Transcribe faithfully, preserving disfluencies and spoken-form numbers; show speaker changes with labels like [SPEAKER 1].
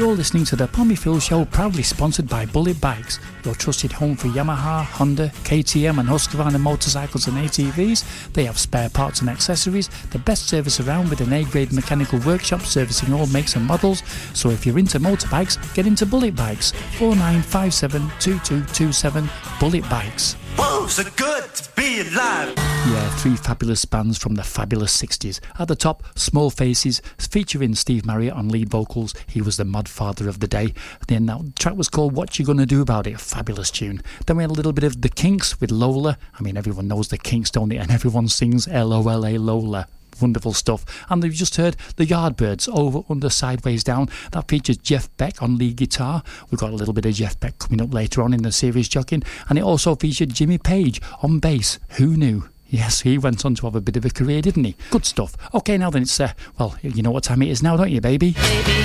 [SPEAKER 1] You're listening to the Pommy Phil Show, proudly sponsored by Bullet Bikes, your trusted home for Yamaha, Honda, K T M and Husqvarna motorcycles and A T Vs. They have spare parts and accessories, the best service around with an A-grade mechanical workshop servicing all makes and models. So if you're into motorbikes, get into Bullet Bikes. four nine five seven, two two two seven, Bullet Bikes.
[SPEAKER 2] Whoa, so good to be alive.
[SPEAKER 1] Yeah, three fabulous bands from the fabulous sixties. At the top, Small Faces, featuring Steve Marriott on lead vocals. He was the mod father of the day. Then that track was called What You Gonna Do About It, a fabulous tune. Then we had a little bit of The Kinks with Lola. I mean, everyone knows The Kinks, don't they? And everyone sings L O L A Lola. Wonderful stuff. And we've just heard The Yardbirds, Over, Under, Sideways, Down. That features Jeff Beck on lead guitar. We've got a little bit of Jeff Beck coming up later on in the series jogging. And it also featured Jimmy Page on bass. Who knew? Yes, he went on to have a bit of a career, didn't he? Good stuff. Okay, now then it's, uh, well, you know what time it is now, don't you, baby? Baby.